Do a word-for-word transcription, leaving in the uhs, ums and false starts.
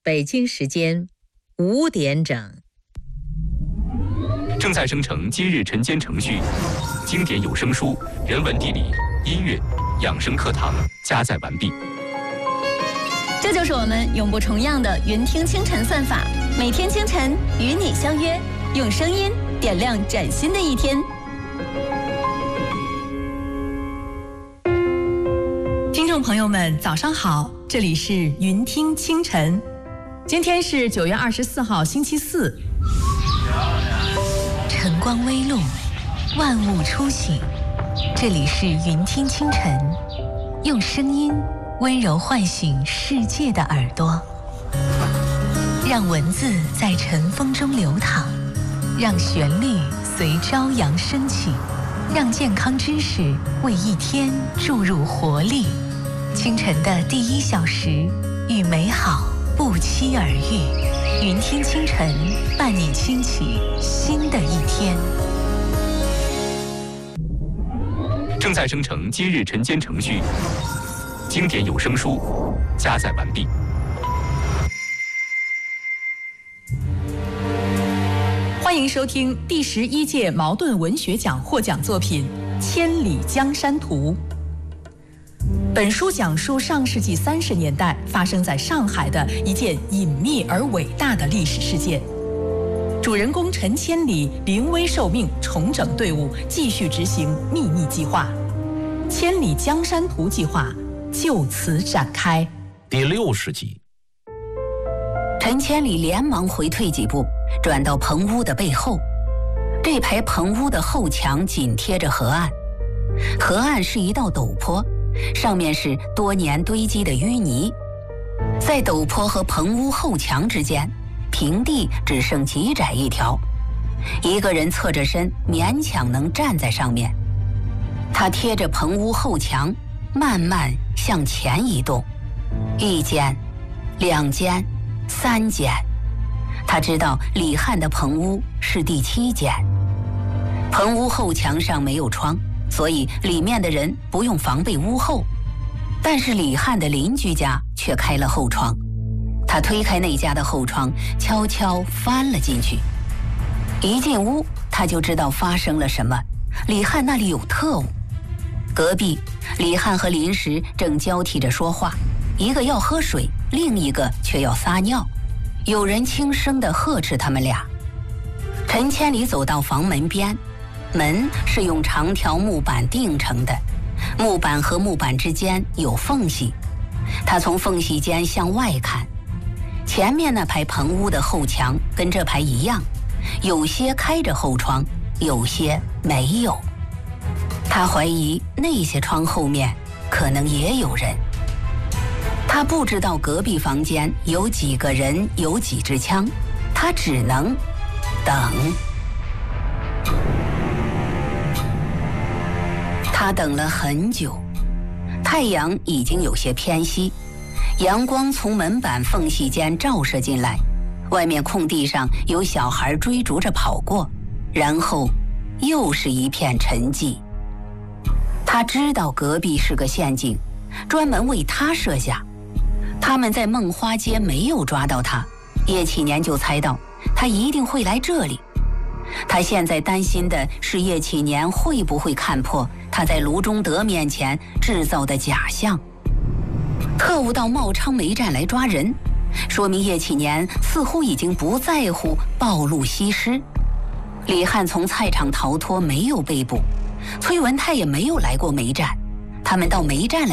北京时间五点整。 正在生成今日晨间程序，经典有声书、人文地理、音乐、养生课堂加载完毕。 这就是我们永不重样的云听清晨算法，每天清晨与你相约，用声音点亮崭新的一天。 听众朋友们，早上好，这里是云听清晨。今天是九月二十四号，星期四。 晨光微露，万物初醒。这里是云听清晨，用声音温柔唤醒世界的耳朵，让文字在晨风中流淌，让旋律随朝阳升起，让健康知识为一天注入活力。清晨的第一小时，与美好不期而遇。云听清晨，伴你轻启新的一天。 正在生成今日晨间程序，经典有声书加载完毕。 欢迎收听第十一届茅盾文学奖获奖作品《千里江山图》。本书讲述上世纪三十年代发生在上海的一件隐秘而伟大的历史事件。主人公陈千里临危受命，重整队伍，继续执行秘密计划。千里江山图计划就此展开。 第六十集， 陈千里连忙回退几步，转到棚屋的背后。这排棚屋的后墙紧贴着河岸，河岸是一道陡坡，上面是多年堆积的淤泥。在陡坡和棚屋后墙之间，平地只剩极窄一条，一个人侧着身，勉强能站在上面。他贴着棚屋后墙，慢慢向前移动，一间，两间，三间。他知道李汉的棚屋是第七间。棚屋后墙上没有窗，所以里面的人不用防备屋后。但是李汉的邻居家却开了后窗，他推开那家的后窗，悄悄翻了进去。一进屋，他就知道发生了什么。李汉那里有特务。隔壁，李汉和林石正交替着说话，一个要喝水，另一个却要撒尿。有人轻声地呵斥他们俩。陈千里走到房门边，门是用长条木板钉成的，木板和木板之间有缝隙。他从缝隙间向外看，前面那排棚屋的后墙跟这排一样，有些开着后窗，有些没有。他怀疑那些窗后面可能也有人。他不知道隔壁房间有几个人，有几支枪，他只能等。他等了很久，太阳已经有些偏西，阳光从门板缝隙间照射进来，外面空地上有小孩追逐着跑过，然后又是一片沉寂。他知道隔壁是个陷阱，专门为他设下。他们在梦花街没有抓到他，叶启年就猜到他一定会来这里。他现在担心的是叶启年会不会看破他在卢中德面前制造的假象。特务到茂昌煤站来抓人，说明叶启年似乎已经不在乎暴露西施。李汉从菜场逃脱，没有被捕，崔文泰也没有来过煤站，他们到煤站来